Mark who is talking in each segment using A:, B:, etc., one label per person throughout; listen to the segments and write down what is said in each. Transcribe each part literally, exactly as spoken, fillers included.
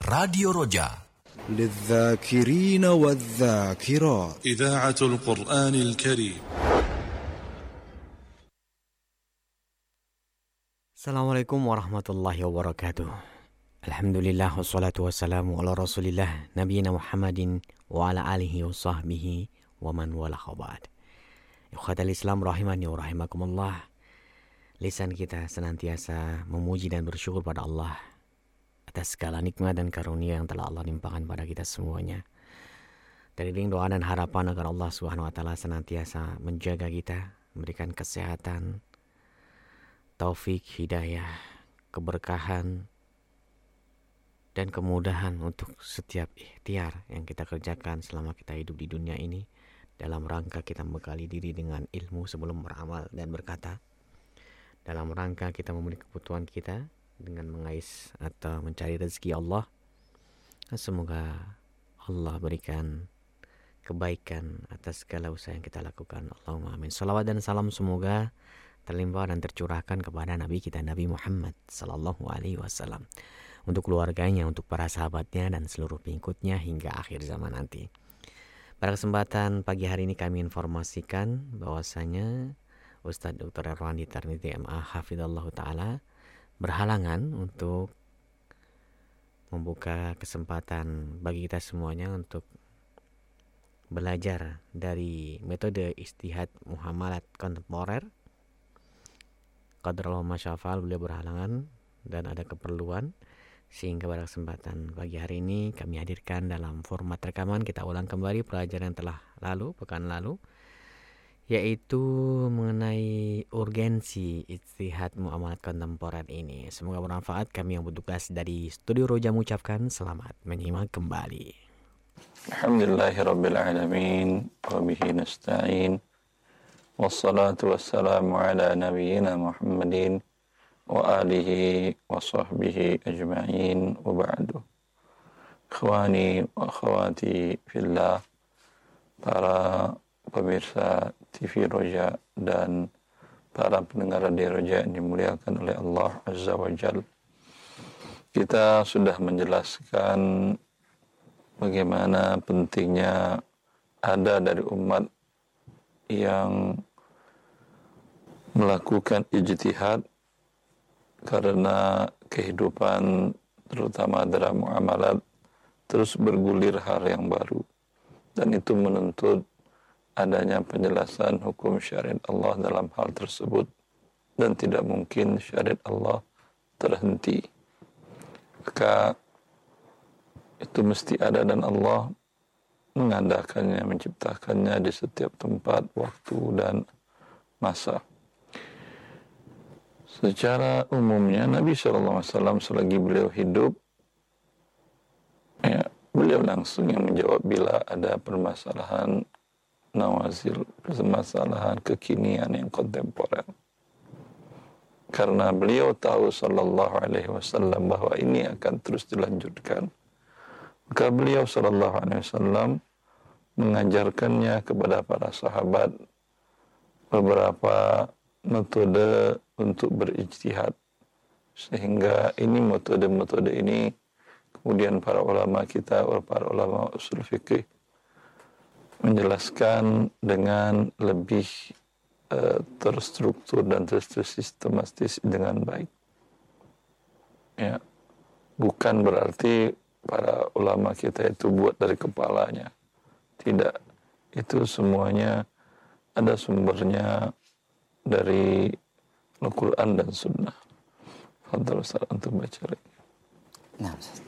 A: Radio Roja
B: للذاكرين والذاكرات
C: إذاعة القرآن الكريم.
D: Assalamualaikum warahmatullahi wabarakatuh. Alhamdulillah wassalatu wassalamu ala rasulillah nabiyina Muhammadin wa ala alihi wa sahbihi wa man wala khabad. Ikhwatal Islam rahimani wa rahimakumullah. Lisan kita senantiasa memuji dan bersyukur pada Allah atas segala nikmat dan karunia yang telah Allah limpahkan pada kita semuanya. Teriring doa dan harapan agar Allah Subhanahu wa taala senantiasa menjaga kita, memberikan kesehatan, taufik, hidayah, keberkahan, dan kemudahan untuk setiap ikhtiar yang kita kerjakan selama kita hidup di dunia ini, dalam rangka kita membekali diri dengan ilmu sebelum beramal dan berkata, dalam rangka kita memenuhi kebutuhan kita dengan mengais atau mencari rezeki Allah. Semoga Allah berikan kebaikan atas segala usaha yang kita lakukan. Allahumma amin. Salawat dan salam semoga terlimpah dan tercurahkan kepada Nabi kita Nabi Muhammad sallallahu alaihi wasallam, untuk keluarganya, untuk para sahabatnya dan seluruh pengikutnya hingga akhir zaman nanti. Pada kesempatan pagi hari ini kami informasikan bahwasanya Ustadz Doktor Erwandi Tarmizi M A Hafizallahu Ta'ala berhalangan untuk membuka kesempatan bagi kita semuanya untuk belajar dari metode istihad muhamalat kontemporer. Qadrallahu ma syaa fa'al, beliau berhalangan dan ada keperluan, sehingga pada kesempatan pagi hari ini kami hadirkan dalam format rekaman. Kita ulang kembali pelajaran yang telah lalu, pekan lalu, yaitu mengenai urgensi ijtihad muamalat kontemporer ini. Semoga bermanfaat. Kami yang bertugas dari Studio Roja mengucapkan selamat menyimak kembali.
E: Alhamdulillahirabbil alamin wa bihi nasta'in. Wassalatu wassalamu ala nabiyyina Muhammadin wa alihi wa sahbihi ajma'in wa ba'du. Ikhwani wa akhwati fillah, para pemirsa T V Roja dan para pendengar Radio Roja yang dimuliakan oleh Allah Azza wa Jal. Kita sudah menjelaskan bagaimana pentingnya ada dari umat yang melakukan ijtihad karena kehidupan terutama dalam muamalat terus bergulir hal yang baru, dan itu menuntut adanya penjelasan hukum syariat Allah dalam hal tersebut, dan tidak mungkin syariat Allah terhenti. Maka itu mesti ada, dan Allah mengadakannya, menciptakannya di setiap tempat, waktu, dan masa. Secara umumnya Nabi shallallahu alaihi wasallam selagi beliau hidup, ya, beliau langsung yang menjawab bila ada permasalahan nawazil, permasalahan kekinian yang kontemporer. Karena beliau tahu sallallahu alaihi wasallam bahwa ini akan terus dilanjutkan, maka beliau sallallahu alaihi wasallam mengajarkannya kepada para sahabat beberapa metode untuk berijtihad, sehingga ini metode-metode ini kemudian para ulama kita, para ulama usul fikih menjelaskan dengan lebih uh, terstruktur dan tersistematis dengan baik. Ya, bukan berarti para ulama kita itu buat dari kepalanya. Tidak, itu semuanya ada sumbernya dari Al-Quran dan Sunnah. Fadhal Ustaz untuk baca lagi.
F: Nah, Ustaz.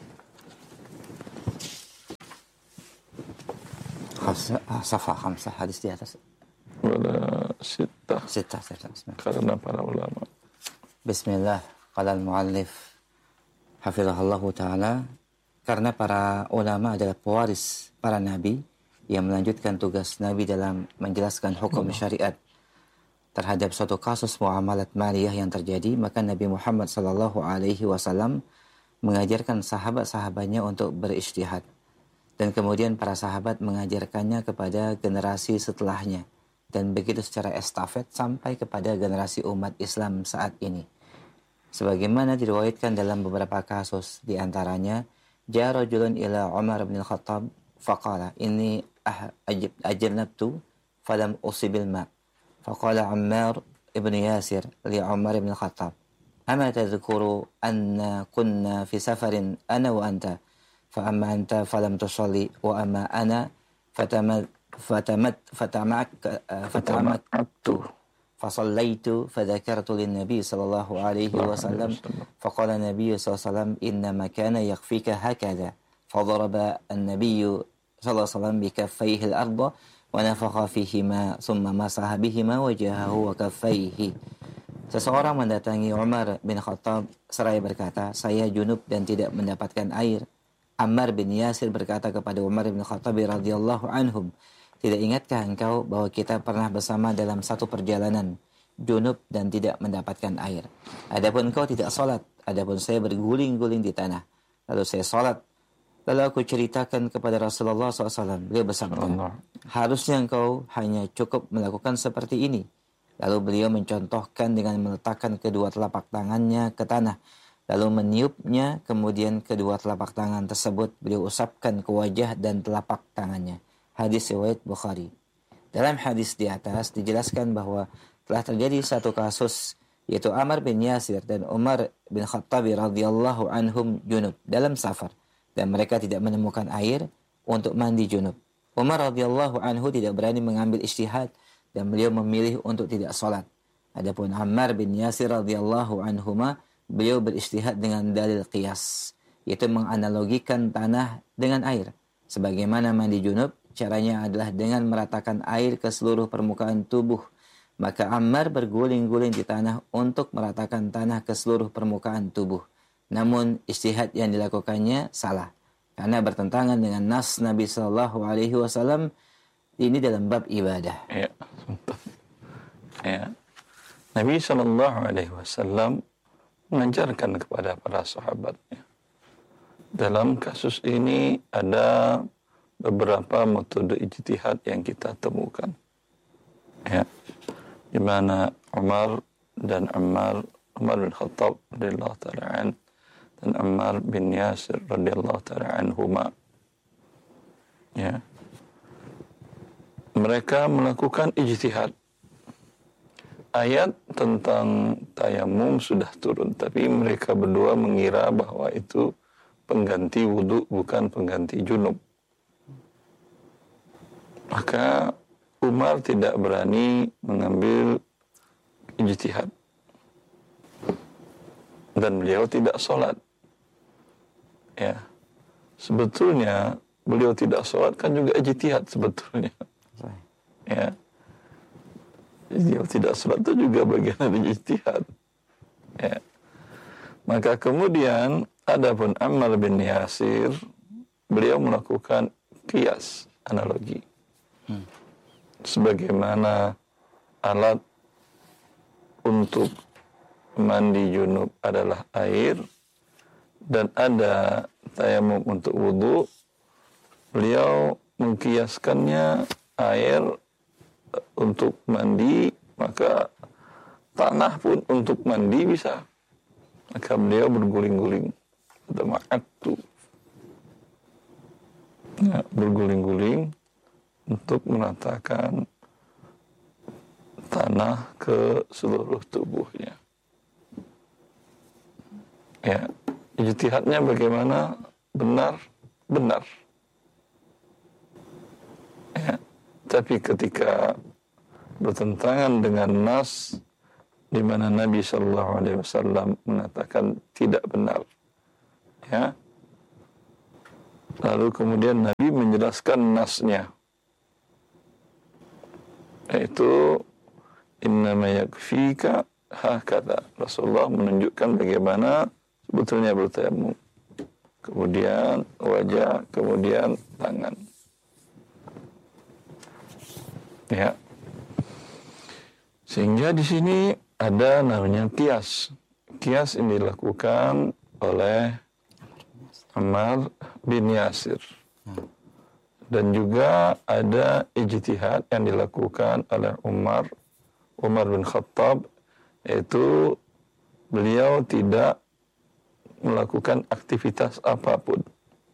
F: Safa khamsah, hadis di atas.
E: Wala sittah.
F: Sittah, sittah. Bismillah.
E: Karena para ulama.
F: Bismillah. Qala al-muallif hafizahullahu ta'ala, karena para ulama adalah pewaris para nabi yang melanjutkan tugas nabi dalam menjelaskan hukum syariat terhadap suatu kasus muamalat maliyah yang terjadi, maka Nabi Muhammad sallallahu alaihi wasallam mengajarkan sahabat-sahabatnya untuk berijtihad. Dan kemudian para sahabat mengajarkannya kepada generasi setelahnya. Dan begitu secara estafet sampai kepada generasi umat Islam saat ini. Sebagaimana diriwayatkan dalam beberapa kasus, di antaranya Ja'a rajulun ila Umar bin Khattab faqala inni ajnabtu falam usibil ma. Faqala Ammar ibn Yasir li Umar bin Khattab ama tadhkuru anna kunna fi safarin ana wa anta fa amma anta falam tusalli wa amma ana fatamat fatamat fatamak fatamaktu فصليت فذكرت للنبي صلى الله عليه وسلم فقال النبي صلى الله عليه وسلم إنما كان يكفيك هكذا فضرب النبي صلى الله عليه وسلم بكفيه الأرض ونفخ فيهما ثم مسح بهما وجهه وكفيه. Seseorang mendatangi Umar bin Khattab seraya berkata, saya junub dan tidak mendapatkan air. Ammar bin Yasir berkata kepada Umar bin Khattab radhiyallahu anhum, tidak ingatkah engkau bahwa kita pernah bersama dalam satu perjalanan, junub dan tidak mendapatkan air. Adapun engkau tidak salat, adapun saya berguling-guling di tanah. Lalu saya salat. Lalu aku ceritakan kepada Rasulullah shallallahu alaihi wasallam. Beliau bersabda, harusnya engkau hanya cukup melakukan seperti ini. Lalu beliau mencontohkan dengan meletakkan kedua telapak tangannya ke tanah. Lalu meniupnya, kemudian kedua telapak tangan tersebut beliau usapkan ke wajah dan telapak tangannya. Hadis riwayat Bukhari. Dalam hadis di atas dijelaskan bahwa telah terjadi satu kasus, yaitu Ammar bin Yasir dan Umar bin Khattab radhiyallahu anhum junub dalam safar, dan mereka tidak menemukan air untuk mandi junub. Umar radhiyallahu anhu tidak berani mengambil ijtihad dan beliau memilih untuk tidak salat. Adapun Ammar bin Yasir radhiyallahu anhuma, beliau berijtihad dengan dalil qiyas, yaitu menganalogikan tanah dengan air. Sebagaimana mandi junub, caranya adalah dengan meratakan air ke seluruh permukaan tubuh. Maka Ammar berguling-guling di tanah untuk meratakan tanah ke seluruh permukaan tubuh. Namun ijtihad yang dilakukannya salah, karena bertentangan dengan nas Nabi Shallallahu Alaihi Wasallam ini dalam bab ibadah.
E: Ya, ya. Nabi Shallallahu Alaihi Wasallam mengajarkan kepada para sahabatnya. Dalam kasus ini ada beberapa metode ijtihad yang kita temukan, ya, di mana Umar dan Ammar, Umar bin Khattab radhiyallahu taala an dan Ammar bin Yasir radhiyallahu taala anhuma, ya, mereka melakukan ijtihad. Ayat tentang tayamum sudah turun, tapi mereka berdua mengira bahwa itu pengganti wudu, bukan pengganti junub. Maka Umar tidak berani mengambil ijtihad dan beliau tidak sholat. Ya, sebetulnya beliau tidak sholat kan juga ijtihad sebetulnya. Ya, beliau tidak sholat itu juga bagian dari ijtihad. Ya, maka kemudian adapun Ammar bin Yasir, beliau melakukan qiyas, analogi. Hmm. Sebagaimana alat untuk mandi junub adalah air dan ada tayamum untuk wudu, beliau mengkiaskannya air untuk mandi, maka tanah pun untuk mandi bisa. Maka beliau berguling-guling, tama'attu, ya, berguling-guling untuk meratakan tanah ke seluruh tubuhnya. Ya, ijtihadnya bagaimana? Benar, benar. Ya, tapi ketika bertentangan dengan nas di mana Nabi Shallallahu Alaihi Wasallam mengatakan tidak benar, ya, lalu kemudian Nabi menjelaskan nasnya, yaitu innama yakfika hakadha. Rasulullah menunjukkan bagaimana sebetulnya bertayamum, kemudian wajah, kemudian tangan, ya, sehingga di sini ada namanya qiyas. Qiyas ini dilakukan oleh Ammar bin Yasir. Dan juga ada ijtihad yang dilakukan oleh Umar, Umar bin Khattab, yaitu beliau tidak melakukan aktivitas apapun.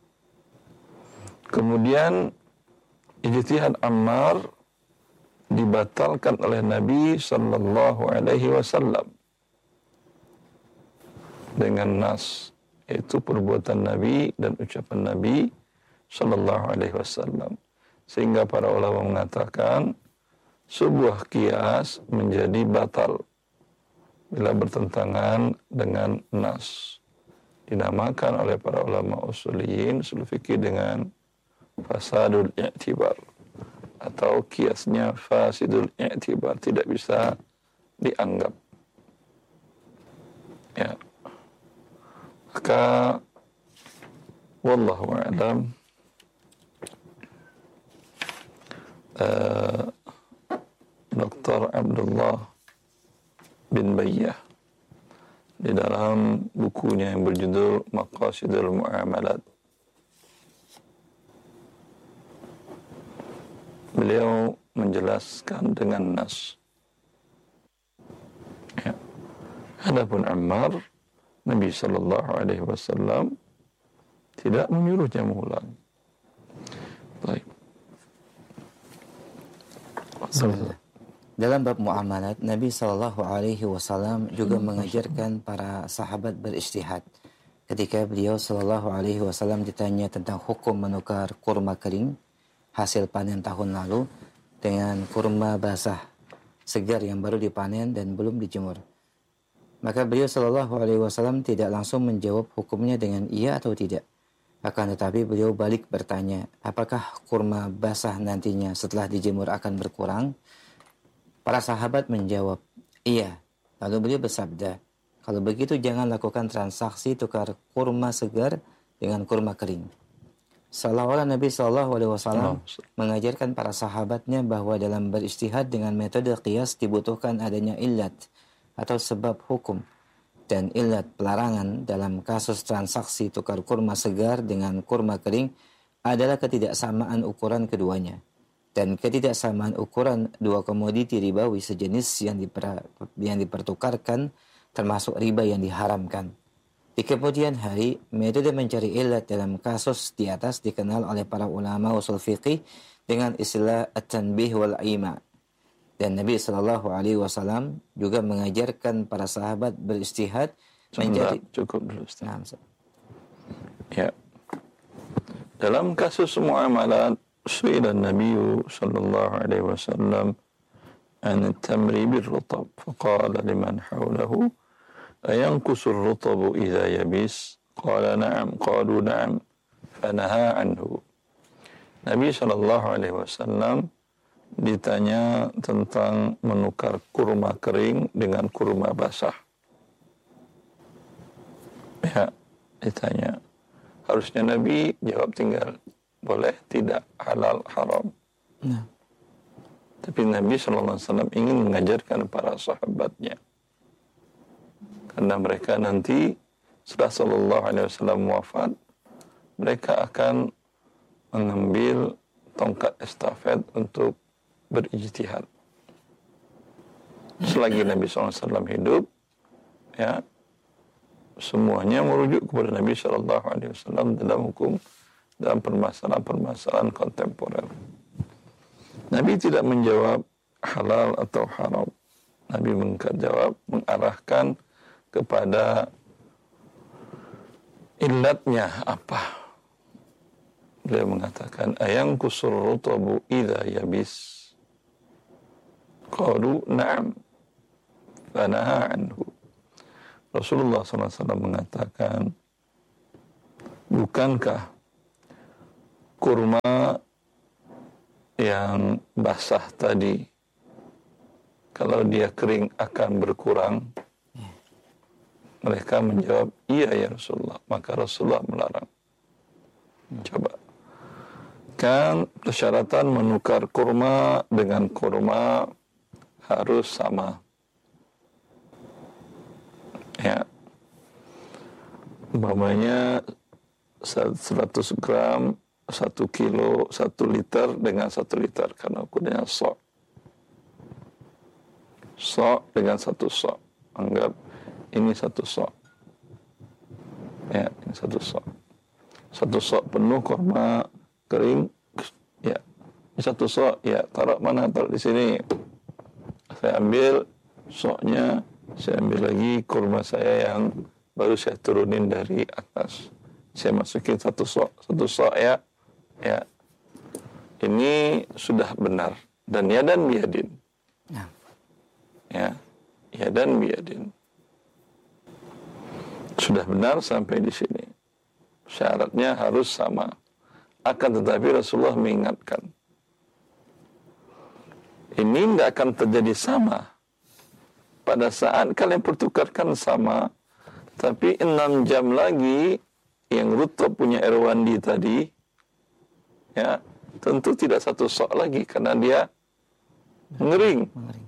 E: Kemudian ijtihad Ammar dibatalkan oleh Nabi sallallahu alaihi wasallam dengan nas, yaitu perbuatan Nabi dan ucapan Nabi sallallahu alaihi wasallam. Sehingga para ulama mengatakan sebuah qiyas menjadi batal bila bertentangan dengan nas. Dinamakan oleh para ulama usuliyin usul fikih dengan fasadul i'tibar, atau kiasnya fasidul i'tibar, tidak bisa dianggap. Ya. Maka wallahu a'lam, uh, Doktor Abdullah bin Bayyah di dalam bukunya yang berjudul Maqasidul Mu'amalat, beliau menjelaskan dengan nas. Ya. Adapun Ammar, Nabi sallallahu alaihi wasallam tidak menyuruhnya mengulang. Baik.
F: Dalam bab muamalat, Nabi sallallahu alaihi wasallam juga mengajarkan para sahabat berijtihad. Ketika beliau sallallahu alaihi wasallam ditanya tentang hukum menukar kurma kering hasil panen tahun lalu dengan kurma basah segar yang baru dipanen dan belum dijemur, maka beliau sallallahu alaihi wasallam tidak langsung menjawab hukumnya dengan iya atau tidak. Akan tetapi beliau balik bertanya, apakah kurma basah nantinya setelah dijemur akan berkurang? Para sahabat menjawab, iya. Lalu beliau bersabda, kalau begitu jangan lakukan transaksi tukar kurma segar dengan kurma kering. Seolah-olah Nabi sallallahu alaihi wasallam mengajarkan para sahabatnya bahwa dalam berijtihad dengan metode qiyas dibutuhkan adanya illat atau sebab hukum, dan illat pelarangan dalam kasus transaksi tukar kurma segar dengan kurma kering adalah ketidaksamaan ukuran keduanya, dan ketidaksamaan ukuran dua komoditi ribawi sejenis yang, diper, yang dipertukarkan termasuk riba yang diharamkan. Di kemudian hari, metode mencari illat dalam kasus di atas dikenal oleh para ulama usul fiqih dengan istilah at-tanbih wal ima. Dan Nabi sallallahu alaihi wasallam juga mengajarkan para sahabat berijtihad mencari.
E: Cukup dulu, Ustaz. Ya. Dalam kasus muamalat, su'ila Nabi sallallahu alaihi wasallam an at-tamri bir-rutab, faqala liman hawlahu ayanqusu ar-rutabu idza yabis? Qala na'am. Qalu na'am. Fanaha anhu. Nabi sallallahu alaihi wasallam ditanya tentang menukar kurma kering dengan kurma basah. Ya, ditanya. Harusnya Nabi jawab tinggal boleh, tidak, halal, haram. Nah. Tapi Nabi sallallahu alaihi wasallam ingin mengajarkan para sahabatnya. Karena mereka nanti setelah sallallahu alaihi wasallam wafat, mereka akan mengambil tongkat estafet untuk berijtihad. Selagi Nabi sallallahu alaihi wasallam hidup, ya, semuanya merujuk kepada Nabi sallallahu alaihi wasallam dalam hukum, dalam permasalahan-permasalahan kontemporer. Nabi tidak menjawab halal atau haram. Nabi menjawab, mengarahkan kepada illatnya apa. Beliau mengatakan, ayang kusur rutabu idza yabis. Qalu na'am. Fanaha anhu. Rasulullah sallallahu alaihi wasallam mengatakan, bukankah kurma yang basah tadi, kalau dia kering akan berkurang? Mereka menjawab, iya ya Rasulullah. Maka Rasulullah melarang. Coba. Kan persyaratan menukar kurma dengan kurma harus sama. Ya. Umpamanya seratus gram, satu kilo, satu liter dengan satu liter. Karena ukurannya sok. Sok dengan satu sok. Anggap ini satu sok. Ya, ini satu sok. Satu sok penuh kurma kering, ya satu sok, ya taruh mana, taruh di sini. Saya ambil soknya, saya ambil lagi kurma saya yang baru saya turunin dari atas. Saya masukin satu sok, satu sok ya, ya. Ini sudah benar. Dan yadan biyadin.
F: Nah.
E: Ya, yadan biyadin. Sudah benar sampai di sini. Syaratnya harus sama. Akan tetapi Rasulullah mengingatkan, ini tidak akan terjadi sama pada saat kalian pertukarkan sama, tapi enam jam lagi yang rutub punya Irwandi tadi, ya tentu tidak satu sok lagi karena dia mengering.
F: Mengering.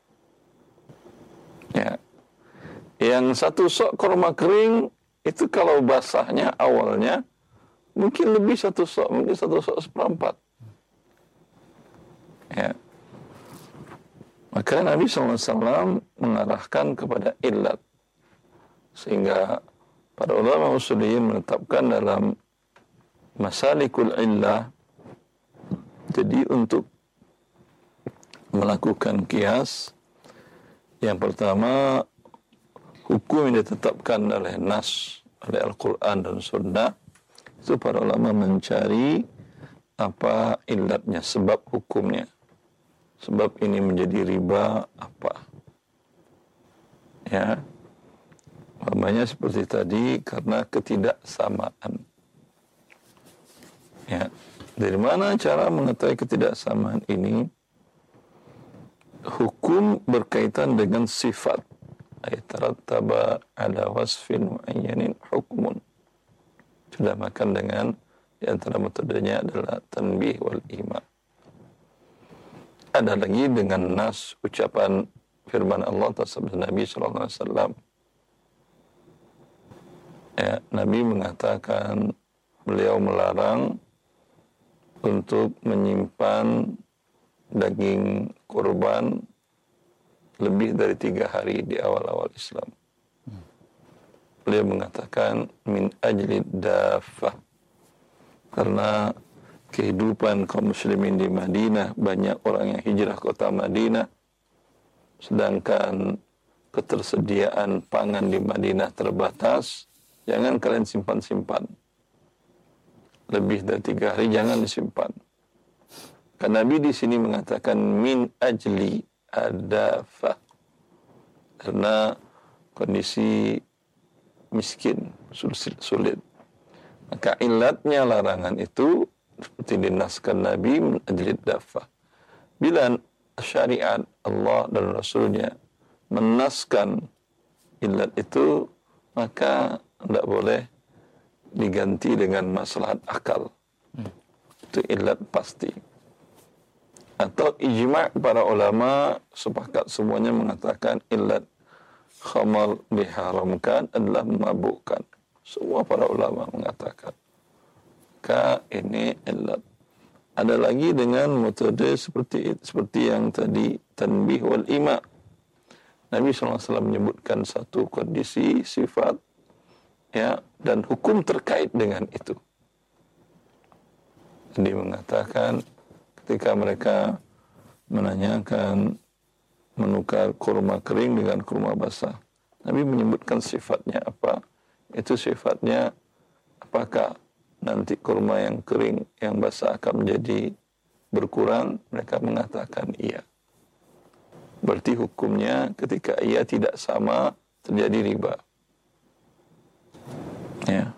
E: Ya, yang satu sok kurma kering itu kalau basahnya awalnya mungkin lebih satu sok, mungkin satu sok seperempat. Ya. Maka Nabi shallallahu alaihi wasallam mengarahkan kepada illat. Sehingga para ulama usuliyin menetapkan dalam masalikul illah, jadi untuk melakukan kias, yang pertama hukum yang ditetapkan oleh Nas, oleh Al-Quran dan Sunnah, itu para ulama mencari apa illatnya, sebab hukumnya. Sebab ini menjadi riba apa? Ya, namanya seperti tadi karena ketidaksamaan. Ya, dari mana cara mengetahui ketidaksamaan ini? Hukum berkaitan dengan sifat. Ay tarattaba ala wasfin muayyanin hukmun. Sudah makan dengan di antara metodenya adalah tanbih wal ima. Ada lagi dengan nas, ucapan firman Allah tersebut Nabi sallallahu alaihi wasallam. Ya, Nabi mengatakan beliau melarang untuk menyimpan daging kurban lebih dari tiga hari di awal-awal Islam. Beliau mengatakan min ajli dafah, karena kehidupan kaum muslimin di Madinah, banyak orang yang hijrah kota Madinah, sedangkan ketersediaan pangan di Madinah terbatas. Jangan kalian simpan-simpan lebih dari tiga hari, jangan disimpan. Karena Nabi di sini mengatakan min ajli adafah, karena kondisi miskin, sulit. Maka ilatnya larangan itu seperti dinaskan Nabi min ajli dafah. Bila syariat Allah dan Rasulnya menaskan ilat itu, maka tidak boleh diganti dengan maslahat akal. Hmm. Itu ilat pasti. Atau ijma' para ulama sepakat semuanya mengatakan ilat khamar diharamkan adalah memabukkan. Semua para ulama mengatakan. Maka ini ilat. Ada lagi dengan metode seperti seperti yang tadi, tanbih wal ima. Nabi sallallahu alaihi wasallam menyebutkan satu kondisi, sifat, ya, dan hukum terkait dengan itu. Dia mengatakan ketika mereka menanyakan menukar kurma kering dengan kurma basah, Nabi menyebutkan sifatnya apa. Itu sifatnya apakah nanti kurma yang kering, yang basah akan menjadi berkurang? Mereka mengatakan iya. Berarti hukumnya ketika iya tidak sama terjadi riba. Ya.